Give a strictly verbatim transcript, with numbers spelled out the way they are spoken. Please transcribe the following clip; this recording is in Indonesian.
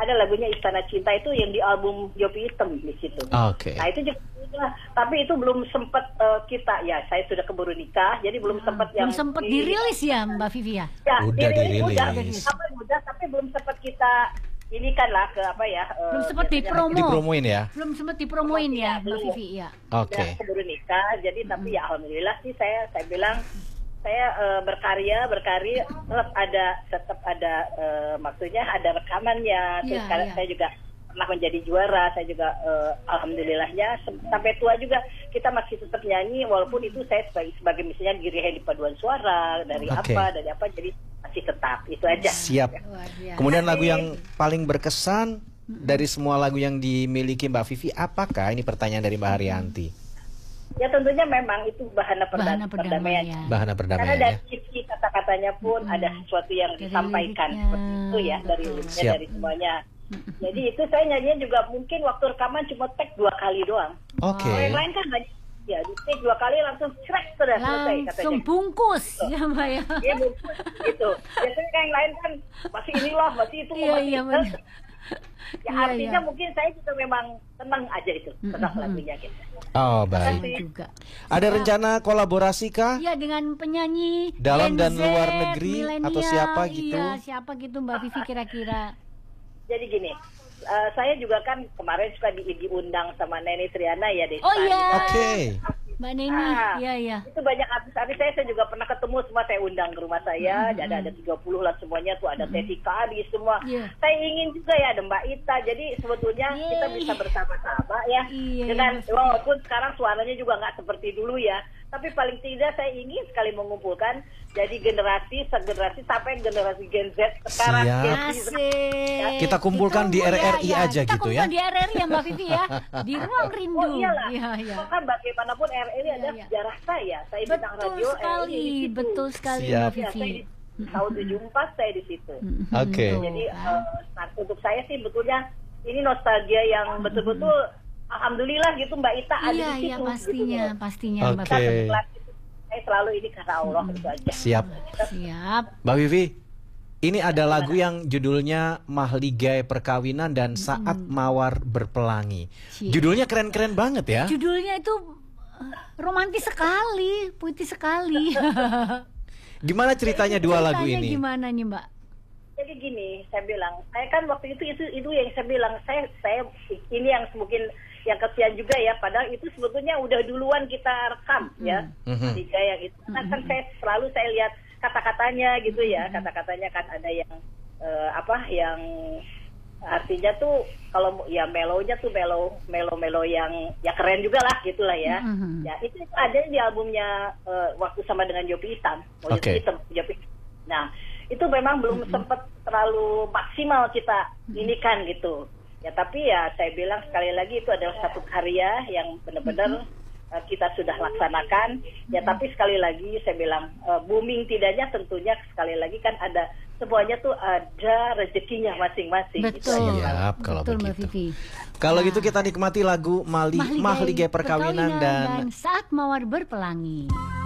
ada lagunya Istana Cinta itu yang di album Yopi Hitam di situ. Oke. Okay. Nah itu juga, tapi itu belum sempat uh, kita ya, saya sudah keburu nikah, jadi belum sempat yang belum sempat dirilis ya Mbak Vivi ya. Ya, udah dirilis. Udah, apa, udah, tapi belum sempat kita ini kan lah ke apa ya? Belum uh, sempat dipromo. Dipromoin ya. Belum sempat dipromoin ya Mbak Vivi ya. Oke. Okay. Keburu nikah, jadi hmm. tapi ya alhamdulillah sih saya saya bilang saya uh, berkarya berkarya tetap ada tetap ada uh, maksudnya ada rekamannya. Terus yeah, karena yeah. saya juga pernah menjadi juara, saya juga uh, alhamdulillahnya sampai tua juga kita masih tetap nyanyi walaupun itu saya sebagai, sebagai misalnya diri di paduan suara dari okay. apa dari apa jadi masih tetap itu aja. Siap. Ya. Kemudian lagu yang paling berkesan dari semua lagu yang dimiliki Mbak Vivi apakah? Ini pertanyaan dari Mbak Haryanti. Ya tentunya memang itu bahana, bahana perdamaian. Ya. Bahana perdamaian. Karena dari ya. isi kata-katanya pun hmm. ada sesuatu yang dari disampaikan liriknya, seperti itu ya dari liriknya dari semuanya. Jadi itu saya nyanyinya juga mungkin waktu rekaman cuma take dua kali doang. Oke. Okay. Kalau yang lain kan banyak. Ya di take dua kali langsung crack sudah selesai katanya. Langsung bungkus gitu. Ya Mbak ya. Iya bungkus gitu. Biasanya kan yang lain kan masih inilah masih itu. Iya iya benar. Ya iya, artinya iya. mungkin saya juga memang tenang aja itu tentang mm-hmm. lagunya gitu. Oh baik. Juga. Ada ya. rencana kolaborasi kah? Iya dengan penyanyi dalam Gen dan Z, luar negeri atau siapa gitu? Iya siapa gitu Mbak Vivi kira-kira? Jadi gini, uh, saya juga kan kemarin suka di, diundang sama Neni Triana ya Desa. Oh iya. Oke. Okay. Mbak Neni, ah, iya iya. Itu banyak artis-artis saya, saya juga pernah ketemu semua saya undang ke rumah saya. Mm-hmm. Ada ada tiga puluh lah semuanya tuh ada mm-hmm. Teti Kadi semua. Yeah. Saya ingin juga ya ada Mbak Ita. Jadi sebetulnya yeah. kita bisa bersama-sama ya. Yeah. Dengan walaupun sekarang suaranya juga nggak seperti dulu ya. Tapi paling tidak saya ingin sekali mengumpulkan jadi generasi segenerasi sampai generasi Gen Z sekarang. Siap. Gen Z. Kita kumpulkan kita, di R R I ya, aja kita gitu ya. Kita kumpul di R R I ya Mbak Vivi ya. Di Ruang Rindu. Oh iyalah. Ya, ya. Kan bagaimanapun R R I ya, adalah ya. sejarah saya. Saya bintang betul radio sekali, R R I betul sekali Siap. Mbak Vivi. Ya, saya di, tahun tujuh puluh empat saya di situ. Oke. Okay. Jadi uh, untuk saya sih betulnya ini nostalgia yang betul-betul alhamdulillah gitu Mbak Ita ada iya, di situ. Iya pastinya, gitu. pastinya Mbak Vivi. Okay. Saya selalu ini karena Allah hmm. itu aja. Siap. Siap. Mbak Vivi, ini ada lagu yang judulnya Mahligai Perkawinan dan Saat Mawar Berpelangi. Siap. Judulnya keren-keren banget ya. Judulnya itu romantis sekali, puitis sekali. Gimana ceritanya dua ceritanya lagu ini? Gimana nih Mbak? Jadi gini, saya bilang, saya kan waktu itu itu itu yang saya bilang, saya saya ini yang mungkin yang kesian juga ya, padahal itu sebetulnya udah duluan kita rekam mm-hmm. ya, mm-hmm. tiga yang itu. Nah, kan saya selalu saya lihat kata-katanya gitu ya, mm-hmm. kata-katanya kan ada yang uh, apa, yang artinya tuh kalau ya melonya tuh melo melo melo yang ya keren juga lah gitulah ya. Mm-hmm. Ya itu, itu ada di albumnya uh, waktu sama dengan Yopi Hitam, okay. Hitam, Yopi. Nah itu memang belum mm-hmm. sempat terlalu maksimal kita ini kan gitu. Ya tapi ya saya bilang sekali lagi itu adalah satu karya yang benar-benar mm-hmm. uh, kita sudah laksanakan. Ya tapi sekali lagi saya bilang uh, booming tidaknya tentunya sekali lagi kan ada semuanya tuh ada rezekinya masing-masing. Betul. Siap kalau Betul, begitu. Kalau gitu kita nikmati lagu Mali, Mahligai Perkawinan, Perkawinan dan, dan Saat Mawar Berpelangi.